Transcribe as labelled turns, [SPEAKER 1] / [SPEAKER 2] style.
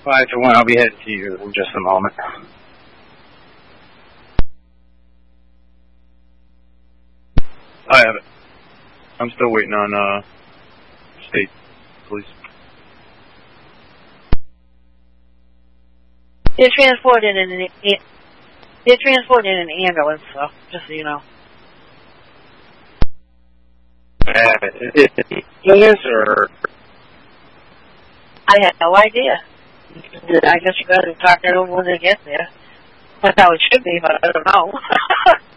[SPEAKER 1] 5-1, I'll be headed to you in just a moment. I have it. I'm still waiting on state police.
[SPEAKER 2] They're transported in an ambulance, so just so you know.
[SPEAKER 1] Is it or?
[SPEAKER 2] I had no idea. I guess you guys will talk it over when they get there. That's how it should be, but I don't know.